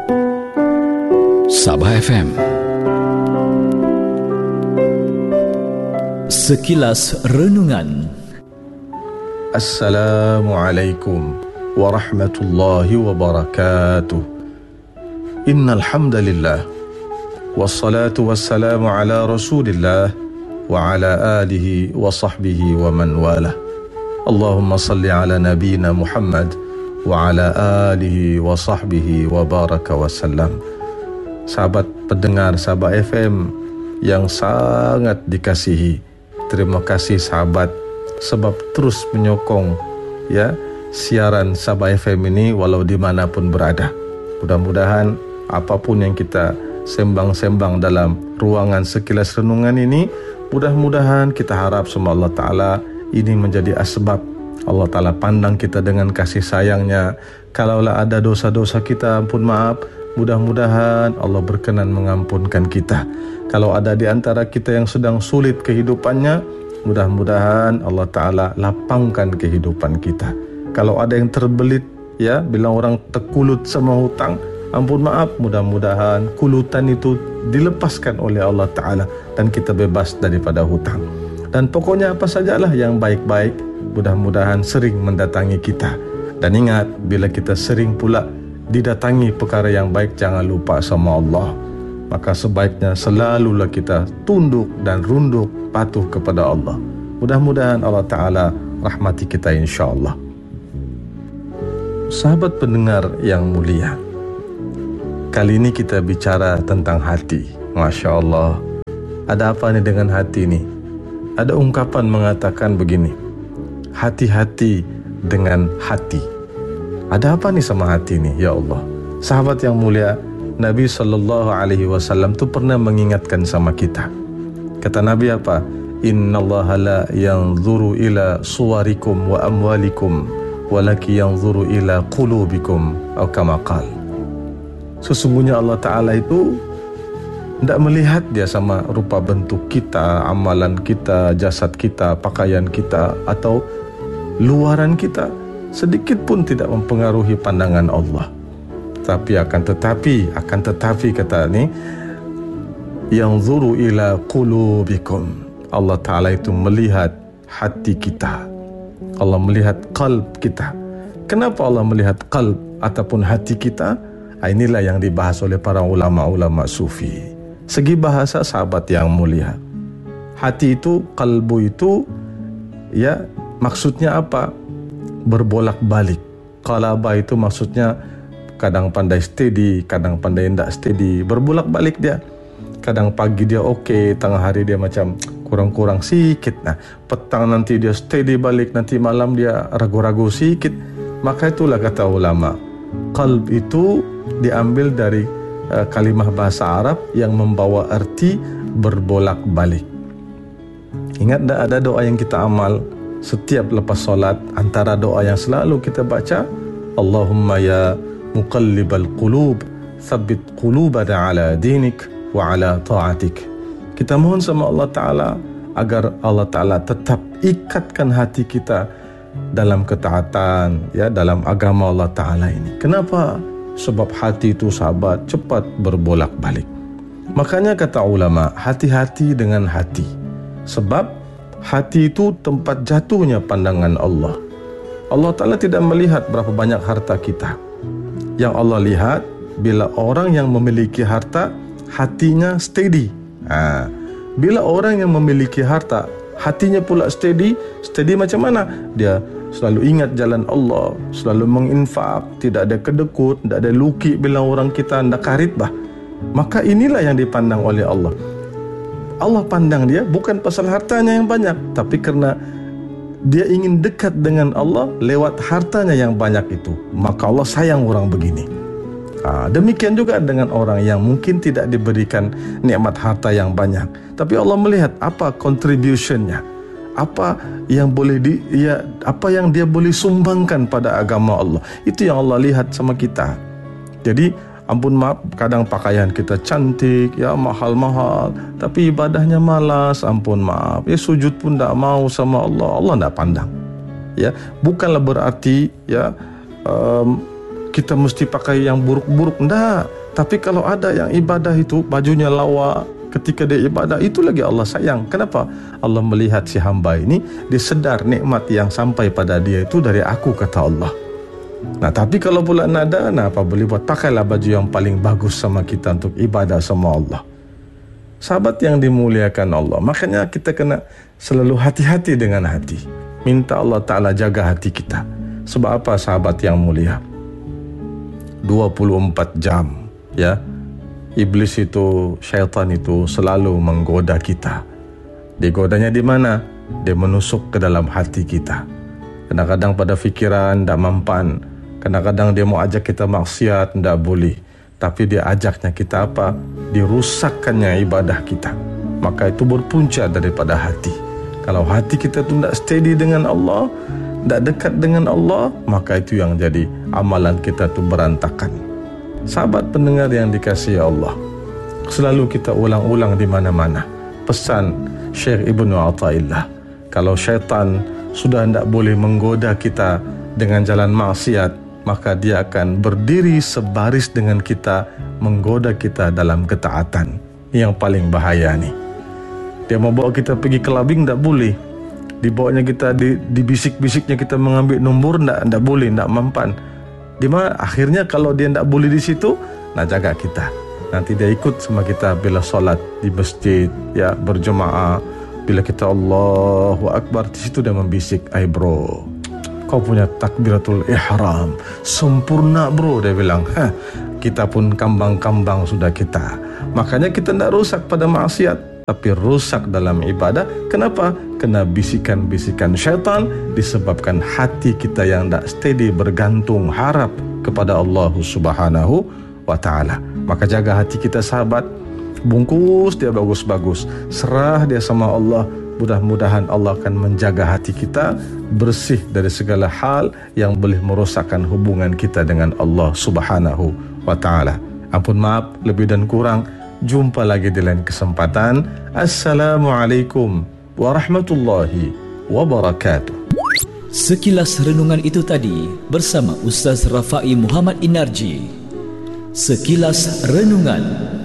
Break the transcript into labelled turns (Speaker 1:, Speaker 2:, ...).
Speaker 1: Sabah FM. Sekilas Renungan.
Speaker 2: Assalamualaikum warahmatullahi wabarakatuh. Innal hamdalillah wassalatu wassalamu ala Rasulillah wa ala alihi wa sahbihi wa man walah. Allahumma salli ala nabiyyina Muhammad wa ala alihi wa sahbihi wa baraka wa sallam. Sahabat pendengar Sabah FM yang sangat dikasihi, terima kasih sahabat sebab terus menyokong siaran Sabah FM ini walau dimanapun berada. Mudah-mudahan apapun yang kita sembang-sembang dalam ruangan sekilas renungan ini, mudah-mudahan kita harap sama Allah Ta'ala ini menjadi asbab Allah Ta'ala pandang kita dengan kasih sayangnya. Kalaulah ada dosa-dosa kita, ampun maaf, mudah-mudahan Allah berkenan mengampunkan kita. Kalau ada di antara kita yang sedang sulit kehidupannya, mudah-mudahan Allah Ta'ala lapangkan kehidupan kita. Kalau ada yang terbelit, bilang orang terkulut sama hutang, ampun maaf, mudah-mudahan kulutan itu dilepaskan oleh Allah Ta'ala dan kita bebas daripada hutang. Dan pokoknya apa sajalah yang baik-baik, mudah-mudahan sering mendatangi kita. Dan ingat, bila kita sering pula didatangi perkara yang baik, jangan lupa sama Allah. Maka sebaiknya selalulah kita tunduk dan runduk patuh kepada Allah. Mudah-mudahan Allah Ta'ala rahmati kita insyaAllah. Sahabat pendengar yang mulia, kali ini kita bicara tentang hati. Masya Allah, ada apa nih dengan hati ini? Ada ungkapan mengatakan begini, hati-hati dengan hati. Ada apa nih sama hati ini, ya Allah? Sahabat yang mulia, Nabi SAW tu pernah mengingatkan sama kita. Kata Nabi apa? Innallaha la yanzuru ila suwarikum wa amwalikum walaki yanzuru ila qulubikum atau kama qala. Sesungguhnya Allah Ta'ala itu tidak melihat dia sama rupa bentuk kita, amalan kita, jasad kita, pakaian kita atau luaran kita. Sedikit pun tidak mempengaruhi pandangan Allah. Tapi akan tetapi kata ni, yanzuru ila qulubikum. Allah Ta'ala itu melihat hati kita. Allah melihat qalb kita. Kenapa Allah melihat qalb ataupun hati kita? Inilah yang dibahas oleh para ulama-ulama sufi. Segi bahasa sahabat yang mulia, hati itu, qalbu itu, maksudnya apa? Berbolak-balik. Qalaba itu maksudnya kadang pandai steady, kadang pandai tidak steady, berbolak-balik dia. Kadang pagi dia okey, tengah hari dia macam kurang-kurang sikit. Nah, petang nanti dia steady balik, nanti malam dia ragu-ragu sikit. Maka itulah kata ulama, qalb itu diambil dari kalimah bahasa Arab yang membawa arti berbolak-balik. Ingat tak ada doa yang kita amal setiap lepas solat, antara doa yang selalu kita baca, Allahumma ya muqallibal qulub thabbit qulubana ala dinik wa ala ta'atik. Kita mohon sama Allah Ta'ala agar Allah Ta'ala tetap ikatkan hati kita dalam ketaatan, dalam agama Allah Ta'ala ini. Kenapa? Sebab hati itu sahabat cepat berbolak-balik. Makanya kata ulama, hati-hati dengan hati. Sebab hati itu tempat jatuhnya pandangan Allah. Allah Ta'ala tidak melihat berapa banyak harta kita. Yang Allah lihat, bila orang yang memiliki harta, hatinya steady. Bila orang yang memiliki harta, hatinya pula steady macam mana? Dia selalu ingat jalan Allah, selalu menginfak, tidak ada kedekut, tidak ada luki bila orang kita hendak karit bah. Maka inilah yang dipandang oleh Allah. Allah pandang dia bukan pasal hartanya yang banyak, tapi kerana dia ingin dekat dengan Allah lewat hartanya yang banyak itu. Maka Allah sayang orang begini. Demikian juga dengan orang yang mungkin tidak diberikan nikmat harta yang banyak, tapi Allah melihat apa contributionnya, apa yang boleh apa yang dia boleh sumbangkan pada agama Allah. Itu yang Allah lihat sama kita. Jadi ampun maaf, kadang pakaian kita cantik, mahal-mahal, tapi ibadahnya malas, ampun maaf, sujud pun tak mau sama Allah. Allah tak pandang. Bukanlah berarti kita mesti pakai yang buruk-buruk. Enggak. Tapi kalau ada yang ibadah itu bajunya lawa, ketika dia ibadah, itu lagi Allah sayang. Kenapa? Allah melihat si hamba ini, dia sedar nikmat yang sampai pada dia itu dari aku, kata Allah. Nah, tapi kalau pula nada, nah apa boleh buat, pakailah baju yang paling bagus sama kita untuk ibadah sama Allah. Sahabat yang dimuliakan Allah, makanya kita kena selalu hati-hati dengan hati. Minta Allah Ta'ala jaga hati kita. Sebab apa sahabat yang mulia? 24 jam, ya. Iblis itu, syaitan itu selalu menggoda kita. Dia godanya di mana? Dia menusuk ke dalam hati kita. Kadang-kadang pada fikiran tak mempan. Kadang-kadang dia mau ajak kita maksiat, tak boleh. Tapi dia ajaknya kita apa? Dirusakkannya ibadah kita. Maka itu berpunca daripada hati. Kalau hati kita tu tak steady dengan Allah, tak dekat dengan Allah, maka itu yang jadi amalan kita tu berantakan. Sahabat pendengar yang dikasihi Allah, selalu kita ulang-ulang di mana-mana pesan Syekh Ibnu Athaillah. Kalau syaitan sudah tidak boleh menggoda kita dengan jalan maksiat, maka dia akan berdiri sebaris dengan kita, menggoda kita dalam ketaatan. Yang paling bahaya ni, dia mau bawa kita pergi kelabing, tak boleh. Dibawanya kita, dibisik-bisiknya kita mengambil nombor, tak boleh, tak mempan. Di mana akhirnya kalau dia tak boleh di situ, nak jaga kita. Nanti dia ikut sama kita bila solat di masjid, ya, berjemaah. Bila kita Allahu Akbar, di situ dia membisik, "Ay bro, kau punya takbiratul ihram sempurna bro," dia bilang. Kita pun kambang-kambang sudah kita. Makanya kita tak rusak pada maksiat, tapi rusak dalam ibadah. Kenapa? Kena bisikan-bisikan syaitan, disebabkan hati kita yang tak steady, bergantung, harap kepada Allah Subhanahu wa ta'ala. Maka jaga hati kita sahabat. Bungkus dia bagus-bagus, serah dia sama Allah. Mudah-mudahan Allah akan menjaga hati kita bersih dari segala hal yang boleh merosakkan hubungan kita dengan Allah Subhanahu wa ta'ala. Ampun maaf lebih dan kurang. Jumpa lagi di lain kesempatan. Assalamualaikum warahmatullahi wabarakatuh.
Speaker 1: Sekilas renungan itu tadi bersama Ustaz Rafai Muhammad Inarji. Sekilas Renungan.